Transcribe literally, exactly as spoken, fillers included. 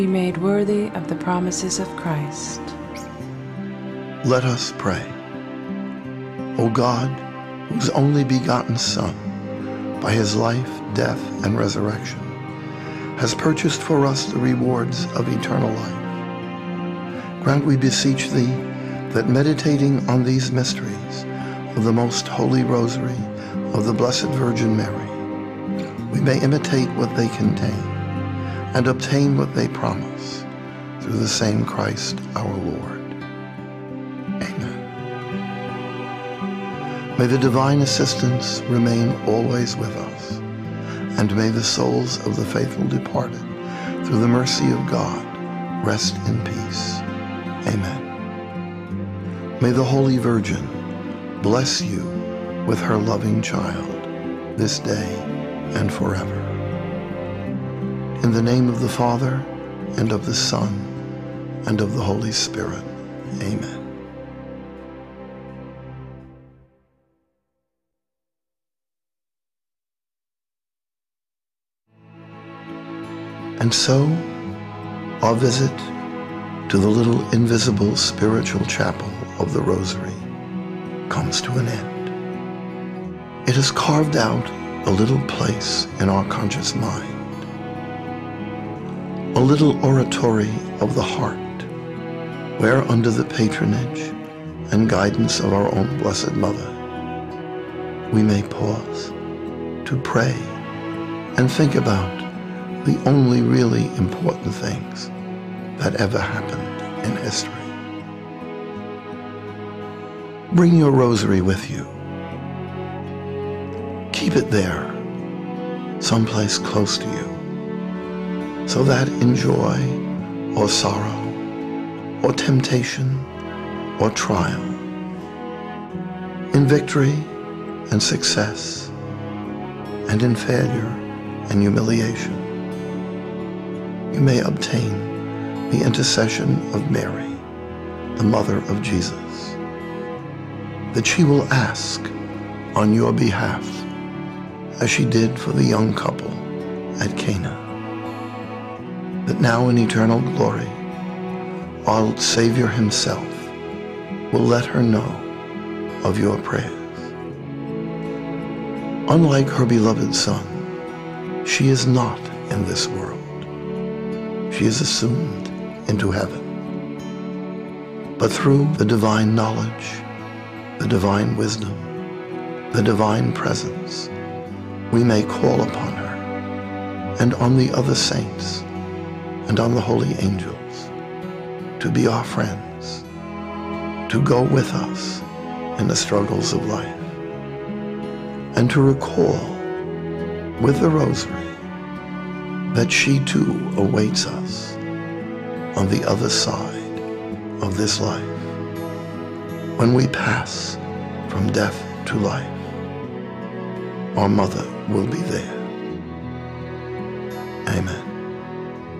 be made worthy of the promises of Christ. Let us pray. O God, whose only begotten Son, by his life, death, and resurrection, has purchased for us the rewards of eternal life, grant, we beseech thee, that meditating on these mysteries of the most holy rosary of the Blessed Virgin Mary, we may imitate what they contain and obtain what they promise, through the same Christ our Lord. Amen. May the divine assistance remain always with us, and may the souls of the faithful departed, through the mercy of God, rest in peace. Amen. May the Holy Virgin bless you with her loving child, this day and forever. In the name of the Father, and of the Son, and of the Holy Spirit. Amen. And so, our visit to the little invisible spiritual chapel of the Rosary comes to an end. It has carved out a little place in our conscious mind, a little oratory of the heart, where under the patronage and guidance of our own Blessed Mother, we may pause to pray and think about the only really important things that ever happened in history. Bring your rosary with you. Keep it there, someplace close to you, so that in joy or sorrow or temptation or trial, in victory and success, and in failure and humiliation, you may obtain the intercession of Mary, the Mother of Jesus, that she will ask on your behalf, as she did for the young couple at Cana, that now in eternal glory, our Savior himself will let her know of your prayers. Unlike her beloved Son, she is not in this world. She is assumed into heaven. But through the divine knowledge, the divine wisdom, the divine presence, we may call upon her, and on the other saints, and on the holy angels, to be our friends, to go with us in the struggles of life, and to recall with the Rosary that she too awaits us on the other side of this life, when we pass from death to life. Our Mother will be there.